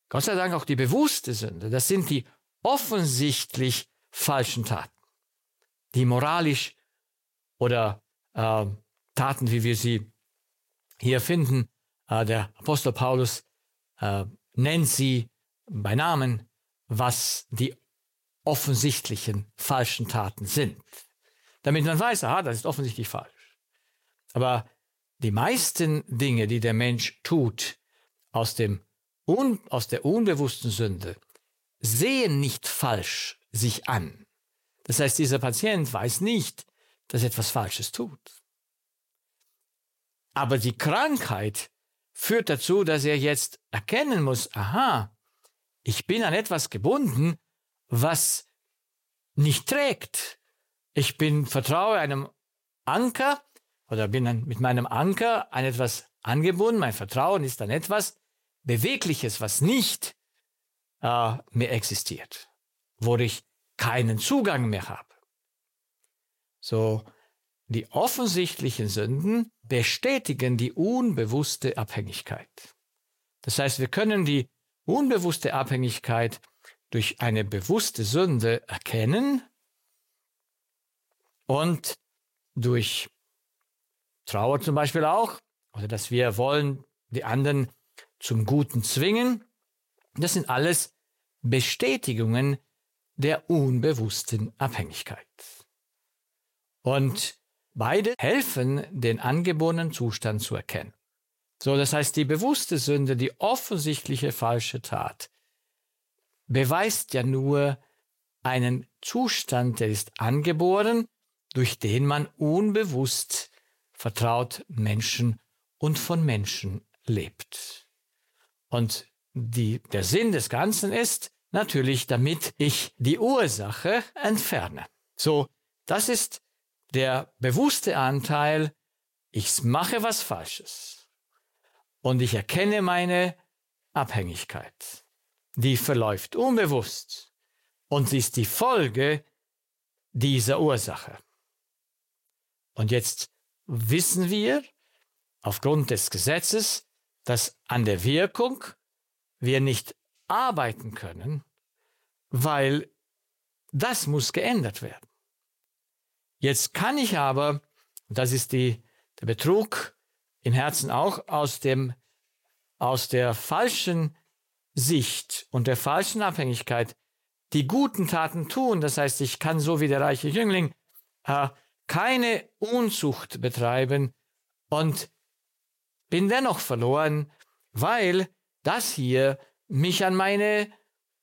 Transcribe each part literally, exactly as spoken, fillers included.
Gott sei Dank auch die bewusste Sünde. Das sind die offensichtlich falschen Taten, die moralisch oder äh, Taten, wie wir sie hier finden. Äh, der Apostel Paulus äh, nennt sie bei Namen, was die offensichtlichen falschen Taten sind. Damit man weiß, aha, das ist offensichtlich falsch. Aber die meisten Dinge, die der Mensch tut aus, dem un, aus der unbewussten Sünde, sehen nicht falsch sich an. Das heißt, dieser Patient weiß nicht, dass er etwas Falsches tut. Aber die Krankheit führt dazu, dass er jetzt erkennen muss, aha, ich bin an etwas gebunden, was nicht trägt. Ich bin, vertraue einem Anker oder bin an, mit meinem Anker an etwas angebunden. Mein Vertrauen ist an etwas Bewegliches, was nicht äh, mehr existiert, wo ich keinen Zugang mehr habe. So, die offensichtlichen Sünden bestätigen die unbewusste Abhängigkeit. Das heißt, wir können die unbewusste Abhängigkeit durch eine bewusste Sünde erkennen und durch Trauer zum Beispiel auch, oder dass wir wollen, die anderen zum Guten zwingen. Das sind alles Bestätigungen der unbewussten Abhängigkeit. Und beide helfen, den angeborenen Zustand zu erkennen. So, das heißt, die bewusste Sünde, die offensichtliche falsche Tat, beweist ja nur einen Zustand, der ist angeboren, durch den man unbewusst vertraut Menschen und von Menschen lebt. Und die, der Sinn des Ganzen ist natürlich, damit ich die Ursache entferne. So, das ist der bewusste Anteil, ich mache was Falsches und ich erkenne meine Abhängigkeit. Die verläuft unbewusst und sie ist die Folge dieser Ursache. Und jetzt wissen wir aufgrund des Gesetzes, dass an der Wirkung wir nicht arbeiten können, weil das muss geändert werden. Jetzt kann ich aber, und das ist die, der Betrug im Herzen auch, aus, dem, aus der falschen Sicht und der falschen Abhängigkeit die guten Taten tun. Das heißt, ich kann so wie der reiche Jüngling äh, keine Unzucht betreiben und bin dennoch verloren, weil das hier mich an meine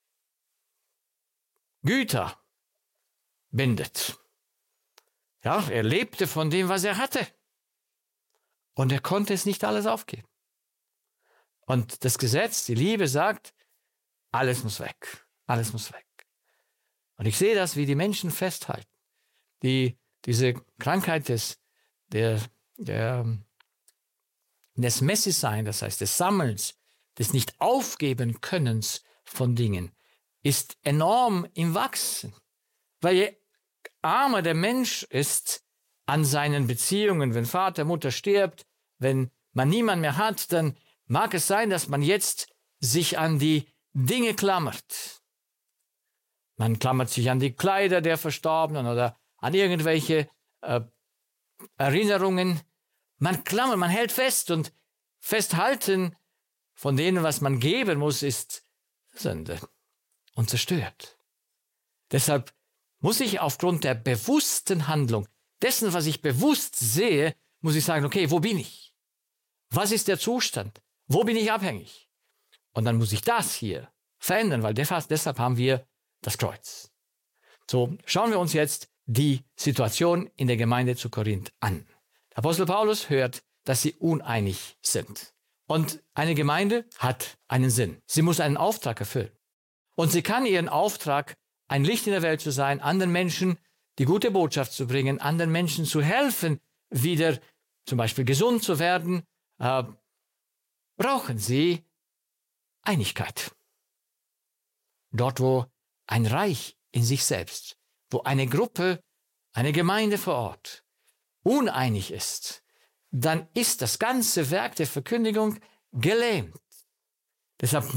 Güter bindet. Ja, er lebte von dem, was er hatte. Und er konnte es nicht alles aufgeben. Und das Gesetz, die Liebe sagt, alles muss weg. Alles muss weg. Und ich sehe das, wie die Menschen festhalten. Die, diese Krankheit des, der, der, des Messissein, das heißt des Sammelns, des Nicht-Aufgeben-Könnens von Dingen, ist enorm im Wachsen. Weil je armer der Mensch ist an seinen Beziehungen, wenn Vater, Mutter stirbt, wenn man niemand mehr hat, dann mag es sein, dass man jetzt sich an die Dinge klammert. Man klammert sich an die Kleider der Verstorbenen oder an irgendwelche äh, Erinnerungen. Man klammert, man hält fest und festhalten von denen, was man geben muss, ist Sünde und zerstört. Deshalb muss ich aufgrund der bewussten Handlung, dessen, was ich bewusst sehe, muss ich sagen, okay, wo bin ich? Was ist der Zustand? Wo bin ich abhängig? Und dann muss ich das hier verändern, weil deshalb haben wir das Kreuz. So, schauen wir uns jetzt die Situation in der Gemeinde zu Korinth an. Der Apostel Paulus hört, dass sie uneinig sind. Und eine Gemeinde hat einen Sinn. Sie muss einen Auftrag erfüllen. Und sie kann ihren Auftrag, ein Licht in der Welt zu sein, anderen Menschen die gute Botschaft zu bringen, anderen Menschen zu helfen, wieder zum Beispiel gesund zu werden, äh, brauchen sie Einigkeit. Dort, wo ein Reich in sich selbst, wo eine Gruppe, eine Gemeinde vor Ort uneinig ist, dann ist das ganze Werk der Verkündigung gelähmt. Deshalb